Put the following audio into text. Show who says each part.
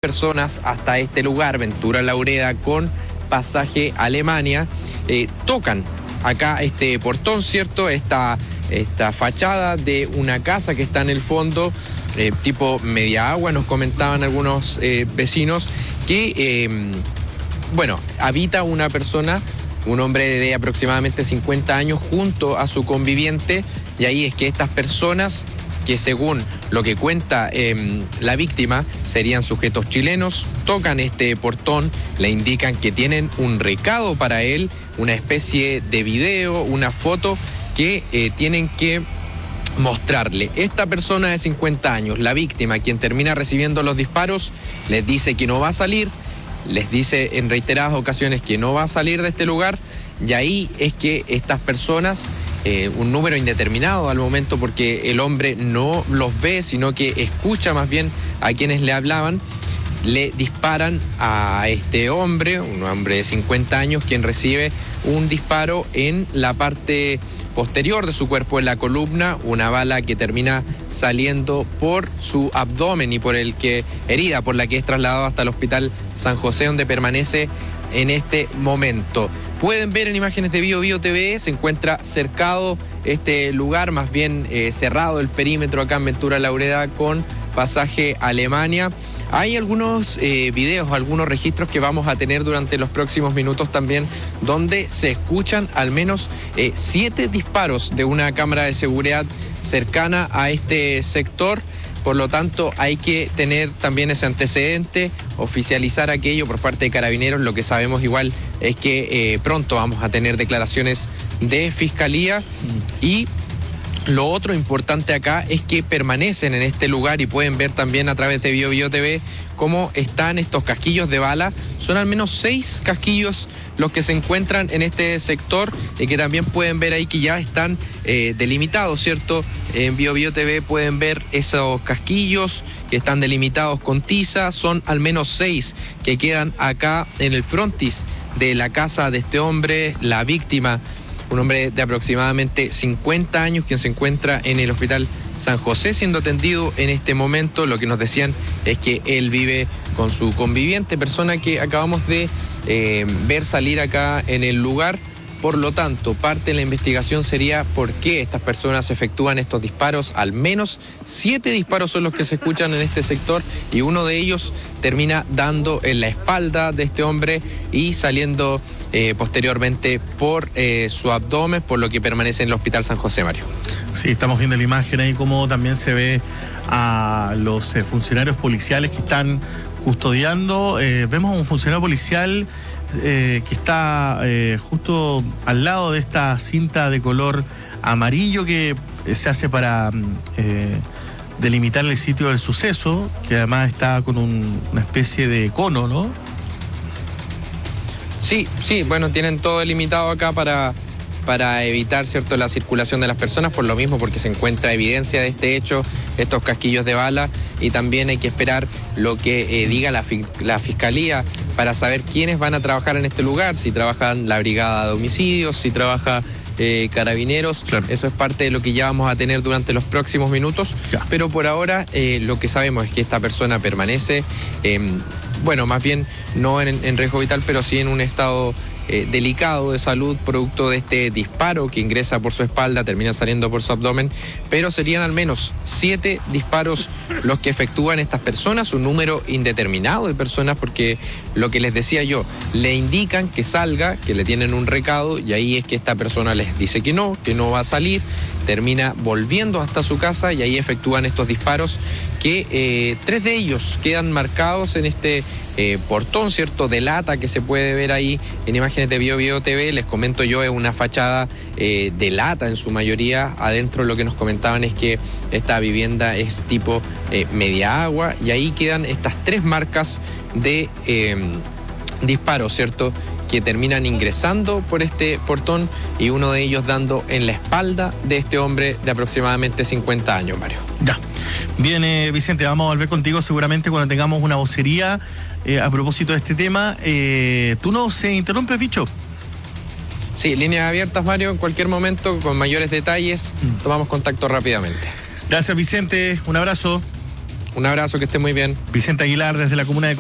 Speaker 1: personas hasta este lugar, Ventura Laureda, con pasaje Alemania. Tocan acá este portón, ¿cierto? Esta fachada de una casa que está en el fondo, tipo media agua, nos comentaban algunos vecinos, que, habita una persona, un hombre de aproximadamente 50 años, junto a su conviviente, y ahí es que estas personas, que según lo que cuenta la víctima, serían sujetos chilenos, tocan este portón, le indican que tienen un recado para él, una especie de video, una foto que tienen que mostrarle. Esta persona de 50 años, la víctima, quien termina recibiendo los disparos, les dice que no va a salir, les dice en reiteradas ocasiones que no va a salir de este lugar, y ahí es que estas personas, un número indeterminado al momento, porque el hombre no los ve, sino que escucha más bien a quienes le hablaban, le disparan a este hombre, un hombre de 50 años, quien recibe un disparo en la parte posterior de su cuerpo, en la columna, una bala que termina saliendo por su abdomen y herida por la que es trasladado hasta el hospital San José, donde permanece en este momento. Pueden ver en imágenes de Bio TV, se encuentra cercado este lugar, más bien cerrado el perímetro acá en Ventura Laureda con pasaje Alemania. Hay algunos videos, algunos registros que vamos a tener durante los próximos minutos también, donde se escuchan al menos 7 disparos de una cámara de seguridad cercana a este sector. Por lo tanto, hay que tener también ese antecedente, oficializar aquello por parte de Carabineros. Lo que sabemos igual es que pronto vamos a tener declaraciones de Fiscalía. Y lo otro importante acá es que permanecen en este lugar, y pueden ver también a través de Bio TV cómo están estos casquillos de bala. Son al menos 6 casquillos los que se encuentran en este sector, y que también pueden ver ahí que ya están delimitados, ¿cierto? En Bio TV pueden ver esos casquillos que están delimitados con tiza. Son al menos 6 que quedan acá en el frontis de la casa de este hombre, la víctima, un hombre de aproximadamente 50 años, quien se encuentra en el hospital San José siendo atendido en este momento. Lo que nos decían es que él vive con su conviviente, persona que acabamos de ver salir acá en el lugar. Por lo tanto, parte de la investigación sería por qué estas personas efectúan estos disparos. Al menos 7 disparos son los que se escuchan en este sector, y uno de ellos termina dando en la espalda de este hombre y saliendo posteriormente por su abdomen, por lo que permanece en el hospital San José, Mario.
Speaker 2: Sí, estamos viendo la imagen ahí, como también se ve a los funcionarios policiales que están custodiando. Vemos a un funcionario policial que está justo al lado de esta cinta de color amarillo que se hace para delimitar el sitio del suceso, que además está con una especie de cono, ¿no?
Speaker 1: Sí, bueno, tienen todo delimitado acá para evitar, ¿cierto?, la circulación de las personas, por lo mismo, porque se encuentra evidencia de este hecho, estos casquillos de bala, y también hay que esperar lo que diga la Fiscalía para saber quiénes van a trabajar en este lugar, si trabajan la Brigada de Homicidios, si trabaja Carabineros. Claro. Eso es parte de lo que ya vamos a tener durante los próximos minutos, ya. Pero por ahora lo que sabemos es que esta persona permanece, más bien no en riesgo vital, pero sí en un estado delicado de salud, producto de este disparo que ingresa por su espalda, termina saliendo por su abdomen. Pero serían al menos 7 disparos los que efectúan estas personas, un número indeterminado de personas, porque lo que les decía yo, le indican que salga, que le tienen un recado, y ahí es que esta persona les dice que no va a salir, termina volviendo hasta su casa, y ahí efectúan estos disparos, que 3 de ellos quedan marcados en este portón, ¿cierto?, de lata que se puede ver ahí en imágenes de Bio TV. Les comento yo, es una fachada de lata en su mayoría. Adentro lo que nos comentaban es que esta vivienda es tipo media agua, y ahí quedan estas 3 marcas de disparos, ¿cierto?, que terminan ingresando por este portón, y uno de ellos dando en la espalda de este hombre de aproximadamente 50 años, Mario.
Speaker 2: Ya. Bien, Vicente, vamos a volver contigo seguramente cuando tengamos una vocería a propósito de este tema. ¿Tú no se interrumpes, bicho?
Speaker 1: Sí, líneas abiertas, Mario, en cualquier momento, con mayores detalles, tomamos contacto rápidamente.
Speaker 2: Gracias, Vicente, un abrazo.
Speaker 1: Un abrazo, que esté muy bien.
Speaker 2: Vicente Aguilar, desde la comuna de